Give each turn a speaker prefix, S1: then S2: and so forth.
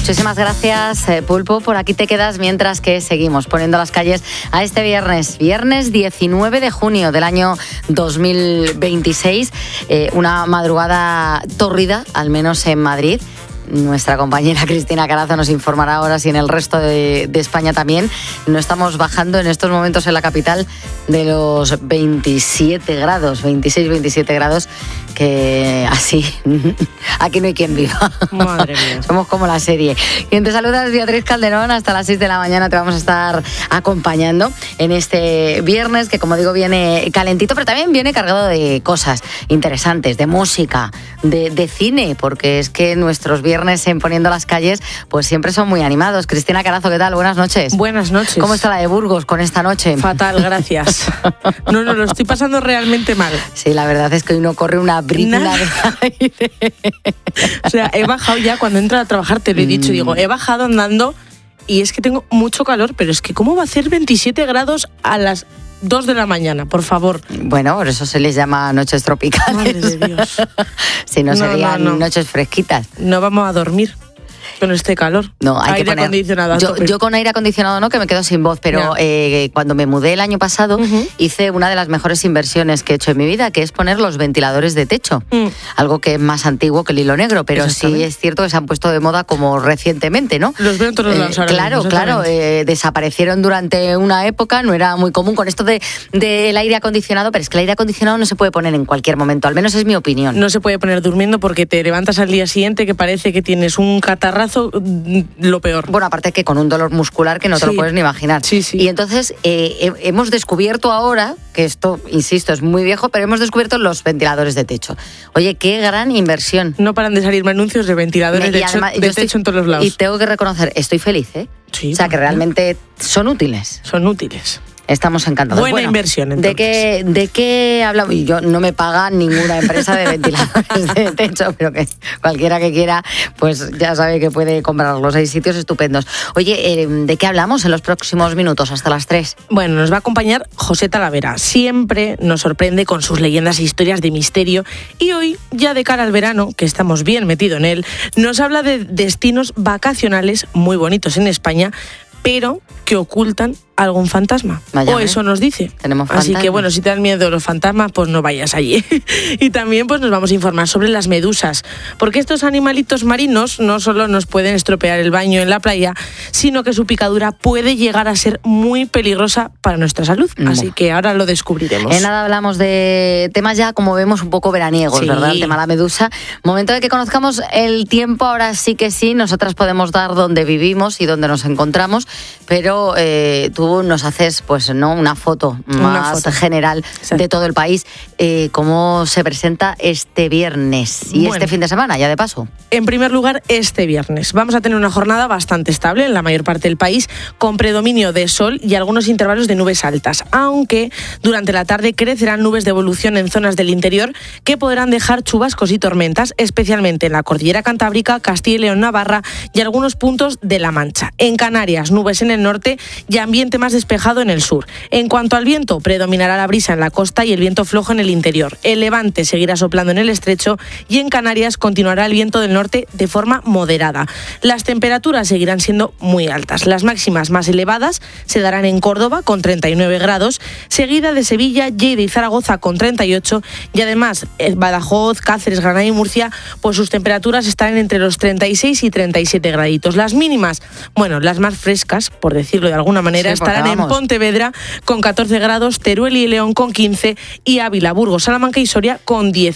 S1: Muchísimas gracias, Pulpo. Por aquí te quedas mientras que seguimos poniendo las calles a este viernes 19 de junio del año 2026. Una madrugada tórrida, al menos en Madrid. Nuestra compañera Cristina Carazo nos informará ahora si en el resto de España también. No estamos bajando en estos momentos en la capital de los 27 grados, 26, 27 grados, que así, aquí no hay quien viva.
S2: Madre mía.
S1: Somos como la serie. Quien te saluda es Beatriz Calderón. Hasta las 6 de la mañana te vamos a estar acompañando en este viernes que, como digo, viene calentito, pero también viene cargado de cosas interesantes, de música, de cine, porque es que nuestros viernes en Poniendo las Calles pues siempre son muy animados. Cristina Carazo, ¿qué tal? Buenas noches.
S2: Buenas noches.
S1: ¿Cómo está la de Burgos con esta noche?
S2: Fatal, gracias. No, lo estoy pasando realmente mal.
S1: Sí, la verdad es que hoy no corre una brisa de aire.
S2: O sea, he bajado ya, cuando entro a trabajar, te lo he dicho, digo, he bajado andando y es que tengo mucho calor, pero es que ¿cómo va a hacer 27 grados a las 2 de la mañana, por favor?
S1: Bueno, por eso se les llama noches tropicales.
S2: Madre de Dios.
S1: Si no serían noches fresquitas.
S2: No vamos a dormir con este calor.
S1: No, hay
S2: aire
S1: que poner
S2: acondicionado.
S1: Yo con aire acondicionado no, que me quedo sin voz, pero cuando me mudé el año pasado hice una de las mejores inversiones que he hecho en mi vida, que es poner los ventiladores de techo. Algo que es más antiguo que el hilo negro, pero sí es cierto que se han puesto de moda como recientemente, ¿no?
S2: Los veo en todos lados ahora.
S1: Claro, desaparecieron durante una época, no era muy común con esto del aire acondicionado, pero es que el aire acondicionado no se puede poner en cualquier momento, al menos es mi opinión.
S2: No se puede poner durmiendo porque te levantas al día siguiente que parece que tienes un catarrazo, lo peor.
S1: Bueno, aparte que con un dolor muscular que no te lo puedes ni imaginar.
S2: Sí.
S1: Y entonces hemos descubierto ahora, que esto, insisto, es muy viejo, pero hemos descubierto los ventiladores de techo. Oye, qué gran inversión.
S2: No paran de salirme anuncios de ventiladores de techo en todos los lados.
S1: Y tengo que reconocer, estoy feliz, ¿eh?
S2: Sí,
S1: o sea, que realmente son útiles.
S2: Son útiles.
S1: Estamos encantados.
S2: Buena inversión, entonces.
S1: ¿De qué hablamos? Y yo no me paga ninguna empresa de ventiladores de techo, pero que cualquiera que quiera, pues ya sabe que puede comprarlos. Hay sitios estupendos. Oye, ¿de qué hablamos en los próximos minutos hasta las 3?
S2: Bueno, nos va a acompañar José Talavera. Siempre nos sorprende con sus leyendas e historias de misterio. Y hoy, ya de cara al verano, que estamos bien metidos en él, nos habla de destinos vacacionales muy bonitos en España, pero que ocultan algún fantasma. O eso nos dice.
S1: Tenemos
S2: Así
S1: fantasmas.
S2: que bueno, si te dan miedo los fantasmas, pues no vayas allí. Y también pues nos vamos a informar sobre las medusas, porque estos animalitos marinos no solo nos pueden estropear el baño en la playa, sino que su picadura puede llegar a ser muy peligrosa para nuestra salud. Así que ahora lo descubriremos.
S1: En nada hablamos de temas ya, como vemos, un poco veraniegos, ¿verdad? El tema de la medusa. Momento de que conozcamos el tiempo, ahora sí que sí, nosotras podemos dar dónde vivimos y dónde nos encontramos, pero tú nos haces pues no una foto más general de todo el país. ¿Cómo se presenta este viernes y este fin de semana, ya de paso?
S2: En primer lugar, este viernes vamos a tener una jornada bastante estable en la mayor parte del país, con predominio de sol y algunos intervalos de nubes altas, aunque durante la tarde crecerán nubes de evolución en zonas del interior que podrán dejar chubascos y tormentas, especialmente en la cordillera cantábrica, Castilla y León, Navarra y algunos puntos de La Mancha. En Canarias, nubes en el norte y ambiente más despejado en el sur. En cuanto al viento, predominará la brisa en la costa y el viento flojo en el interior. El levante seguirá soplando en el estrecho y en Canarias continuará el viento del norte de forma moderada. Las temperaturas seguirán siendo muy altas. Las máximas más elevadas se darán en Córdoba con 39 grados, seguida de Sevilla, Lleida y Zaragoza con 38 y además Badajoz, Cáceres, Granada y Murcia, pues sus temperaturas estarán entre los 36 y 37 graditos. Las mínimas, bueno, las más frescas, por decirlo de alguna manera, estarán en Pontevedra con 14 grados, Teruel y León con 15 y Ávila, Burgos, Salamanca y Soria con 16.